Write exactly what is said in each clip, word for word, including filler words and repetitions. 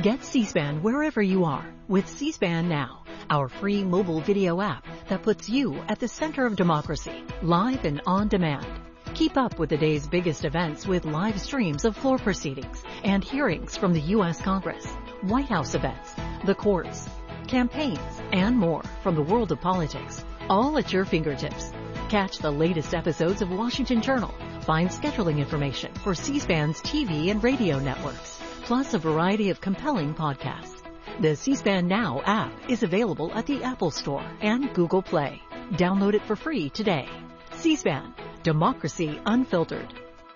Get C-SPAN wherever you are with C-SPAN Now, our free mobile video app that puts you at the center of democracy, live and on demand. Keep up with the day's biggest events with live streams of floor proceedings and hearings from the U S Congress, White House events, the courts, campaigns, and more from the world of politics, all at your fingertips. Catch the latest episodes of Washington Journal. Find scheduling information for C-SPAN's T V and radio networks, plus a variety of compelling podcasts. The C-SPAN Now app is available at the Apple Store and Google Play. Download it for free today. C-SPAN, Democracy Unfiltered.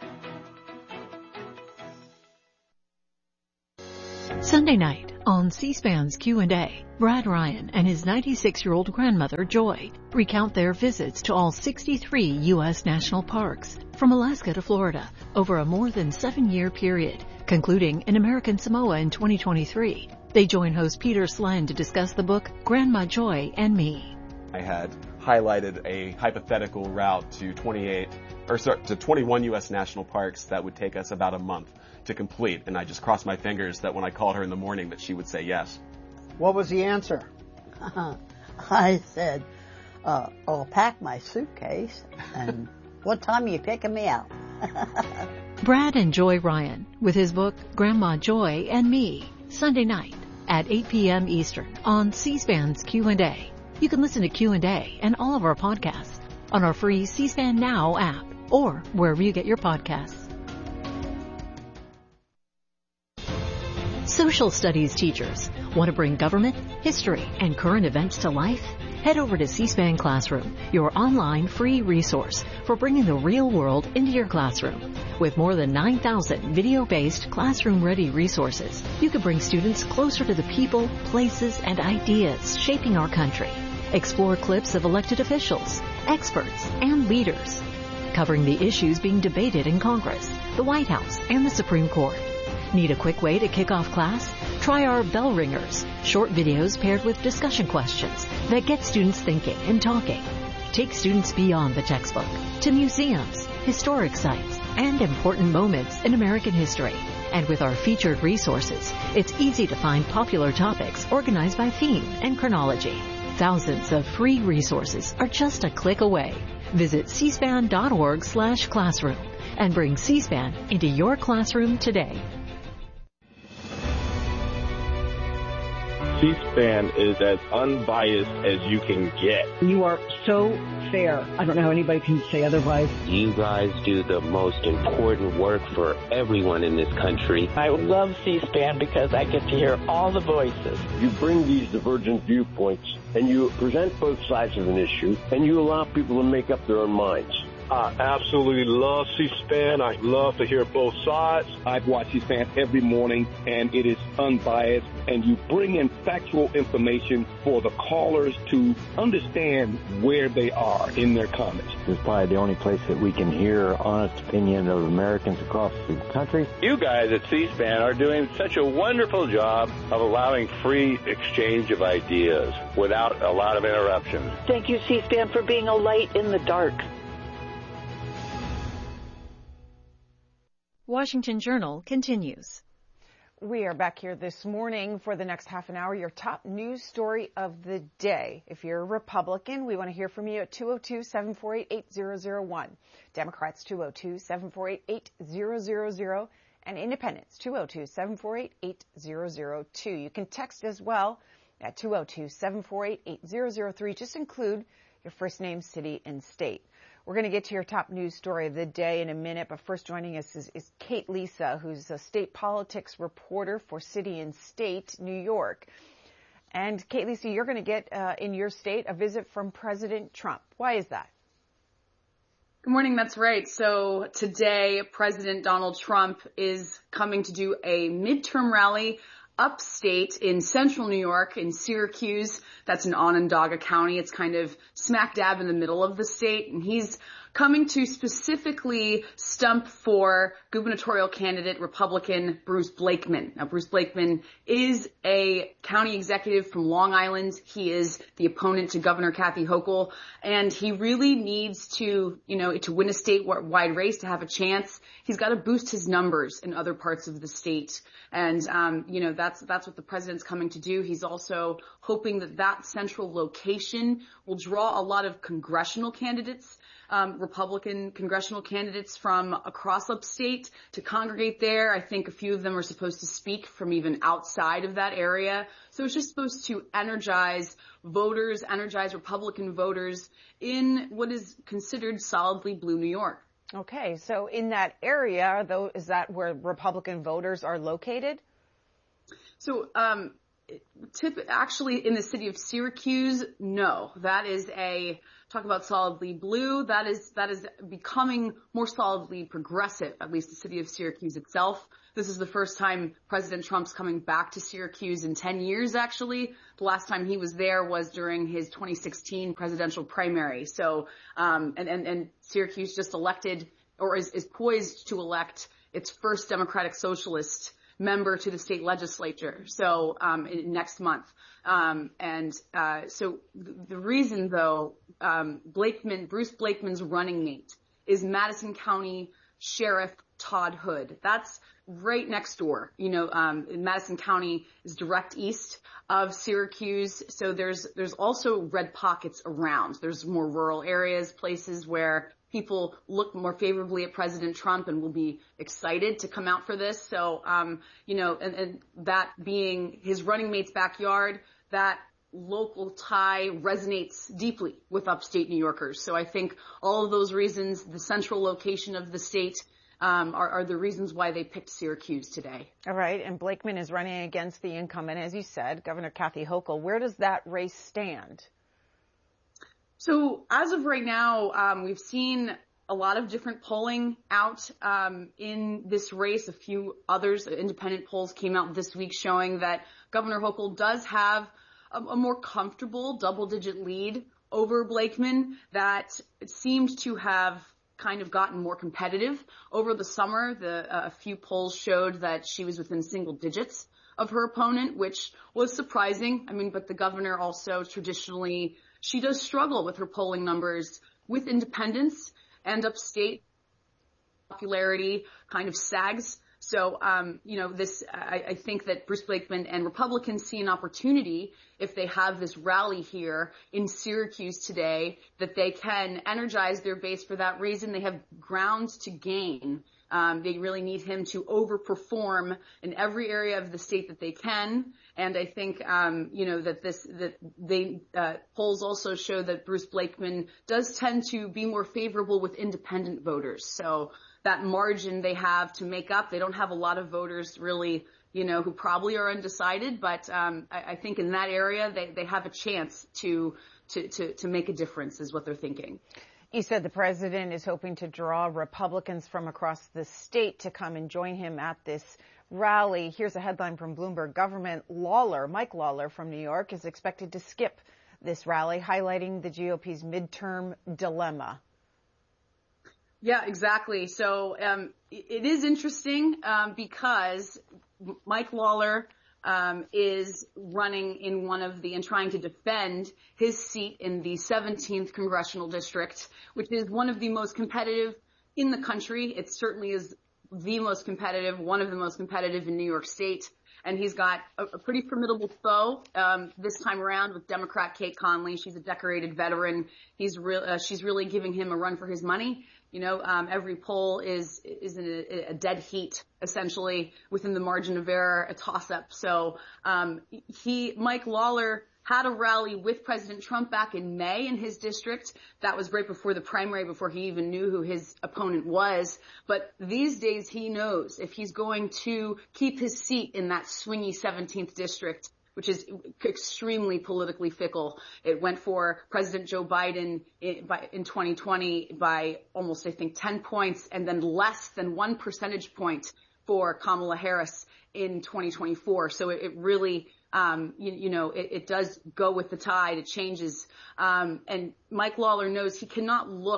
Sunday night on C-SPAN's Q and A, Brad Ryan and his ninety-six-year-old grandmother, Joy, recount their visits to all sixty-three U S national parks, from Alaska to Florida, over a more than seven-year period, concluding in American Samoa in twenty twenty-three. They join host Peter Slen to discuss the book Grandma Joy and Me. I had highlighted a hypothetical route to twenty-eight, or sorry, to twenty-one U S national parks that would take us about a month to complete, and I just crossed my fingers that when I called her in the morning that she would say yes. What was the answer? I said, uh, I'll pack my suitcase, and what time are you picking me out? Brad and Joy Ryan with his book Grandma Joy and Me, Sunday night at eight p.m. Eastern on C-SPAN's Q and A. You can listen to Q and A and all of our podcasts on our free C-SPAN Now app or wherever you get your podcasts. Social studies teachers want to bring government, history, and current events to life? Head over to C-SPAN Classroom, your online free resource for bringing the real world into your classroom. With more than nine thousand video-based classroom-ready resources, you can bring students closer to the people, places, and ideas shaping our country. Explore clips of elected officials, experts, and leaders, covering the issues being debated in Congress, the White House, and the Supreme Court. Need a quick way to kick off class? Try our Bell Ringers, short videos paired with discussion questions that get students thinking and talking. Take students beyond the textbook to museums, historic sites, and important moments in American history. And with our featured resources, it's easy to find popular topics organized by theme and chronology. Thousands of free resources are just a click away. Visit cspan.org slash classroom and bring C-SPAN into your classroom today. C-SPAN is as unbiased as you can get. You are so fair. I don't know how anybody can say otherwise. You guys do the most important work for everyone in this country. I love C-SPAN because I get to hear all the voices. You bring these divergent viewpoints and you present both sides of an issue and you allow people to make up their own minds. I absolutely love C-SPAN. I love to hear both sides. I've watched C-SPAN every morning, and it is unbiased, and you bring in factual information for the callers to understand where they are in their comments. This is probably the only place that we can hear honest opinion of Americans across the country. You guys at C-SPAN are doing such a wonderful job of allowing free exchange of ideas without a lot of interruptions. Thank you, C-SPAN, for being a light in the dark. Washington Journal continues. We are back here this morning for the next half an hour, your top news story of the day. If you're a Republican, we want to hear from you at two oh two, seven four eight, eight zero zero one. Democrats, two oh two, seven four eight, eight zero zero zero. And Independents, two oh two, seven four eight, eight zero zero two. You can text as well at two oh two, seven four eight, eight zero zero three. Just include your first name, city, and state. We're going to get to your top news story of the day in a minute, but first joining us is, is Kate Lisa, who's a state politics reporter for City and State, New York. And Kate Lisa, you're going to get uh, in your state a visit from President Trump. Why is that? Good morning. That's right. So today, President Donald Trump is coming to do a midterm rally upstate in central New York, in Syracuse. That's in Onondaga County. It's kind of smack dab in the middle of the state. And he's coming to specifically stump for gubernatorial candidate Republican Bruce Blakeman. Now, Bruce Blakeman is a county executive from Long Island. He is the opponent to Governor Kathy Hochul, and he really needs to, you know, to win a statewide race to have a chance. He's got to boost his numbers in other parts of the state. And, um, you know, that's, that's what the president's coming to do. He's also hoping that that central location will draw a lot of congressional candidates, um, Republican congressional candidates from across upstate to congregate there. I think a few of them are supposed to speak from even outside of that area. So it's just supposed to energize voters, energize Republican voters in what is considered solidly blue New York. Okay, so in that area, though, is that where Republican voters are located? So, um, tip, actually, in the city of Syracuse, no. That is a talk about solidly blue. That is that is becoming more solidly progressive. At least the city of Syracuse itself. This is the first time President Trump's coming back to Syracuse in ten years. Actually, the last time he was there was during his twenty sixteen presidential primary. So, um, and and and Syracuse just elected, or is, is poised to elect, its first Democratic Socialist member to the state legislature. So, um, in, next month. Um, and, uh, so the, the reason though, um, Blakeman, Bruce Blakeman's running mate is Madison County Sheriff Todd Hood. That's right next door. You know, um, Madison County is direct east of Syracuse. So there's, there's also red pockets around. There's more rural areas, places where people look more favorably at President Trump and will be excited to come out for this. So, um, you know, and, and that being his running mate's backyard, that local tie resonates deeply with upstate New Yorkers. So I think all of those reasons, the central location of the state, um, are, are the reasons why they picked Syracuse today. All right. And Blakeman is running against the incumbent, as you said, Governor Kathy Hochul. Where does that race stand? So as of right now, um, we've seen a lot of different polling out um, in this race. A few others, independent polls came out this week showing that Governor Hochul does have a, a more comfortable double-digit lead over Blakeman that seemed to have kind of gotten more competitive over the summer. The uh, a few polls showed that she was within single digits of her opponent, which was surprising. I mean, but the governor also traditionally, she does struggle with her polling numbers with independents, and upstate popularity kind of sags. So, um, you know, this, I, I think that Bruce Blakeman and Republicans see an opportunity if they have this rally here in Syracuse today that they can energize their base for that reason. They have ground to gain. Um, they really need him to overperform in every area of the state that they can. And I think, um, you know, that this, that they, uh, polls also show that Bruce Blakeman does tend to be more favorable with independent voters. So that margin they have to make up, they don't have a lot of voters really, you know, who probably are undecided. But, um, I, I think in that area, they, they have a chance to, to, to, to make a difference is what they're thinking. You said the president is hoping to draw Republicans from across the state to come and join him at this rally. Here's a headline from Bloomberg. Government Lawler, Mike Lawler from New York, is expected to skip this rally, highlighting the G O P's midterm dilemma. Yeah, exactly. So um, it is interesting um, because Mike Lawler Um, is running in one of the, and trying to defend his seat in the seventeenth congressional district, which is one of the most competitive in the country. It certainly is the most competitive, one of the most competitive in New York State. And he's got a, a pretty formidable foe, um, this time around with Democrat Kate Conley. She's a decorated veteran. He's real, uh, she's really giving him a run for his money. You know, um, every poll is, is in a, a dead heat, essentially, within the margin of error, a toss-up. So, um, he, Mike Lawler had a rally with President Trump back in May in his district. That was right before the primary, before he even knew who his opponent was. But these days he knows if he's going to keep his seat in that swingy seventeenth district, which is extremely politically fickle. It went for President Joe Biden in, by, in twenty twenty by almost, I think, ten points, and then less than one percentage point for Kamala Harris in twenty twenty-four. So it, it really, um, you, you know, it, it does go with the tide. It changes. Um, and Mike Lawler knows he cannot look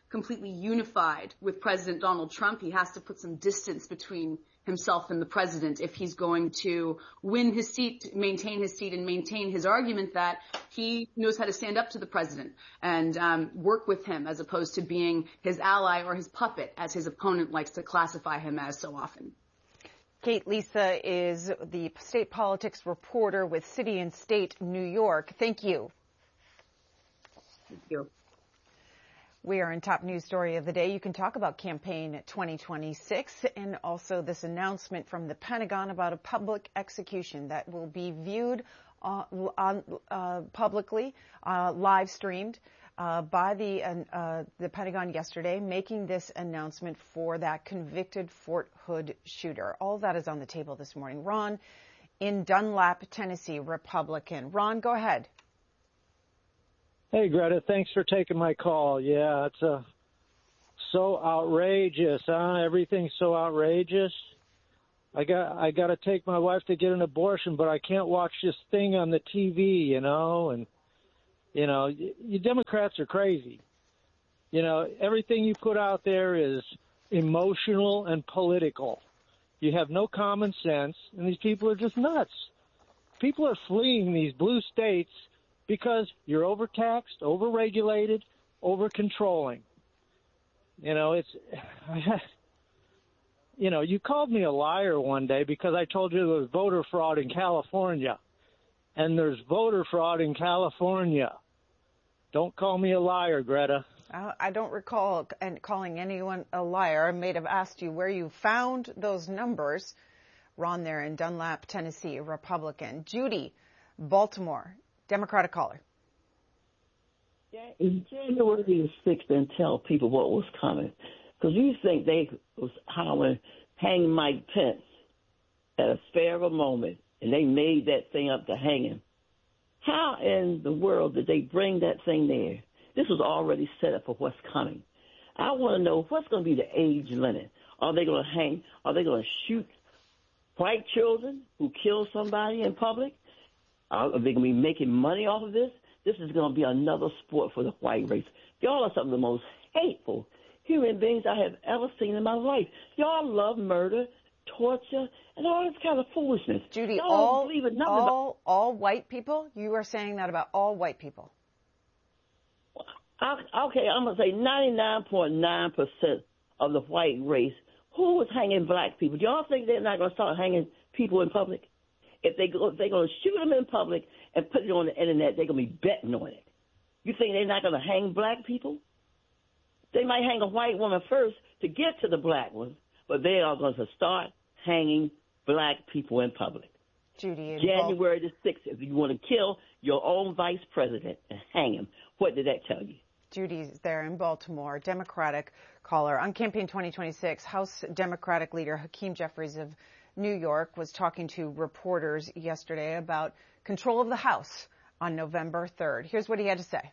completely unified with President Donald Trump. He has to put some distance between himself and the president if he's going to win his seat, maintain his seat, and maintain his argument that he knows how to stand up to the president and um, work with him as opposed to being his ally or his puppet, as his opponent likes to classify him as so often. Kate Lisa is the state politics reporter with City and State New York. Thank you. Thank you. We are in top news story of the day. You can talk about campaign twenty twenty-six and also this announcement from the Pentagon about a public execution that will be viewed uh, on, uh, publicly, uh, live streamed uh, by the uh, the Pentagon yesterday, making this announcement for that convicted Fort Hood shooter. All of that is on the table this morning. Ron in Dunlap, Tennessee, Republican. Ron, go ahead. Hey, Greta, thanks for taking my call. Yeah, it's uh, so outrageous, huh? Everything's so outrageous. I got I got to take my wife to get an abortion, but I can't watch this thing on the T V, you know, and, you know, you, you Democrats are crazy. You know, everything you put out there is emotional and political. You have no common sense, and these people are just nuts. People are fleeing these blue states because you're overtaxed, overregulated, over-controlling. You know, it's, you know, you called me a liar one day because I told you there was voter fraud in California. And there's voter fraud in California. Don't call me a liar, Greta. Uh, I don't recall and calling anyone a liar. I may have asked you where you found those numbers. Ron there in Dunlap, Tennessee, Republican. Judy, Baltimore, Democratic caller. January the sixth and tell people what was coming. Because you think they was hollering, hang Mike Pence at a fair of a moment, and they made that thing up to hang him. How in the world did they bring that thing there? This was already set up for what's coming. I want to know what's going to be the age limit. Are they going to hang? Are they going to shoot white children who kill somebody in public? Are they going to be making money off of this? This is going to be another sport for the white race. Y'all are some of the most hateful human beings I have ever seen in my life. Y'all love murder, torture, and all this kind of foolishness. Judy, Y'all all, don't believe in nothing all, about- all white people? You are saying that about all white people? I, okay, I'm going to say ninety-nine point nine percent of the white race. Who was hanging black people? Do y'all think they're not going to start hanging people in public? If they go, if they're going to shoot them in public and put it on the internet, they're going to be betting on it. You think they're not going to hang black people? They might hang a white woman first to get to the black one, but they are going to start hanging black people in public. Judy, January the sixth, if you want to kill your own vice president and hang him, what did that tell you? Judy's there in Baltimore, Democratic caller. On Campaign twenty twenty-six, House Democratic leader Hakeem Jeffries of New York was talking to reporters yesterday about control of the House on November third. Here's what he had to say.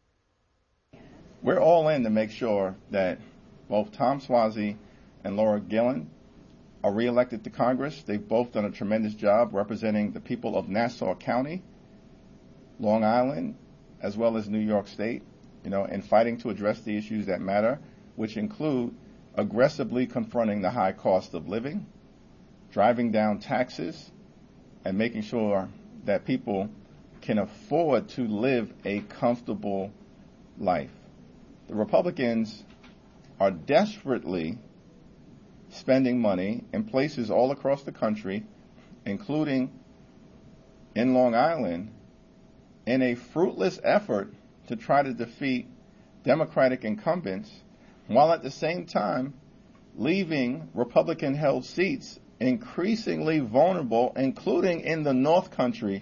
We're all in to make sure that both Tom Suozzi and Laura Gillen are reelected to Congress. They've both done a tremendous job representing the people of Nassau County, Long Island, as well as New York State, you know, and fighting to address the issues that matter, which include aggressively confronting the high cost of living, driving down taxes, and making sure that people can afford to live a comfortable life. The Republicans are desperately spending money in places all across the country, including in Long Island, in a fruitless effort to try to defeat Democratic incumbents, while at the same time leaving Republican-held seats increasingly vulnerable, including in the North Country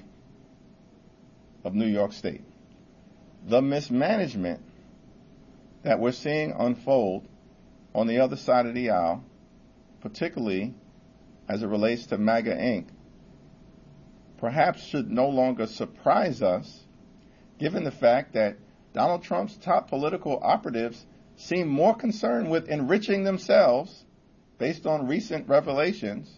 of New York State. The mismanagement that we're seeing unfold on the other side of the aisle, particularly as it relates to MAGA Incorporated, perhaps should no longer surprise us, given the fact that Donald Trump's top political operatives seem more concerned with enriching themselves based on recent revelations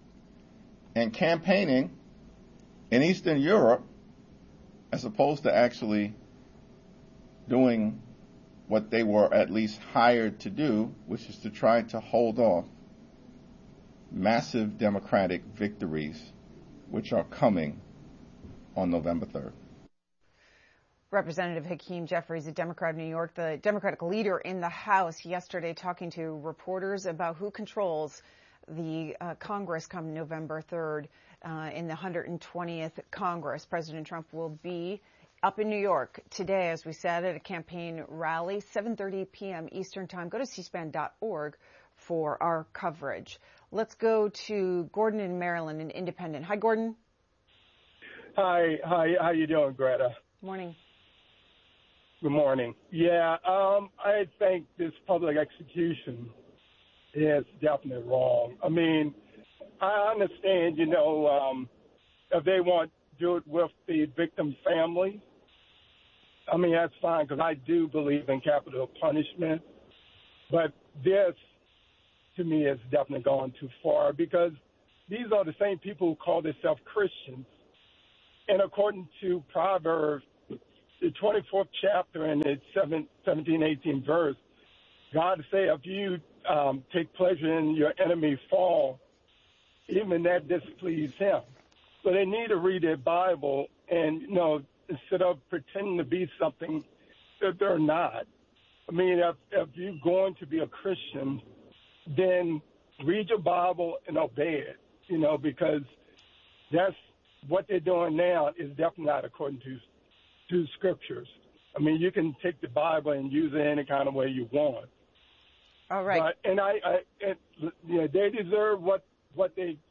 and campaigning in Eastern Europe as opposed to actually doing what they were at least hired to do, which is to try to hold off massive Democratic victories, which are coming on November third. Representative Hakeem Jeffries, a Democrat of New York, the Democratic leader in the House, yesterday talking to reporters about who controls the uh, Congress come November third uh, in the one hundred twentieth Congress. President Trump will be up in New York today, as we said, at a campaign rally, seven thirty p.m. Eastern Time. Go to c span dot org for our coverage. Let's go to Gordon in Maryland, an independent. Hi, Gordon. Hi, hi. How you doing, Greta? Morning. Good morning. Yeah, um, I think this public execution is definitely wrong. I mean, I understand, you know, um, if they want to do it with the victim family, I mean, that's fine, because I do believe in capital punishment. But this, to me, has definitely gone too far, because these are the same people who call themselves Christians. And according to Proverbs, the twenty-fourth chapter and the seventeen, eighteen verse, God say, if you um, take pleasure in your enemy fall, even that displease him. So they need to read their Bible and, you know, instead of pretending to be something that they're not. I mean, if, if you're going to be a Christian, then read your Bible and obey it, you know, because that's what they're doing now is definitely not according to to scriptures. I mean, you can take the Bible and use it any kind of way you want. All right. But, and I, I and, you know, they deserve what what they